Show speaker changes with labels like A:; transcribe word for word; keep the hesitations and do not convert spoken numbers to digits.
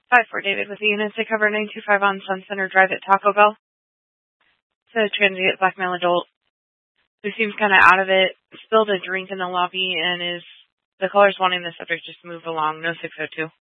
A: five four David with the units. They cover nine two five on Sun Center Drive at Taco Bell. It's a transient black male adult who seems kind of out of it, spilled a drink in the lobby, and is the caller's wanting the subject just move along. No six oh two.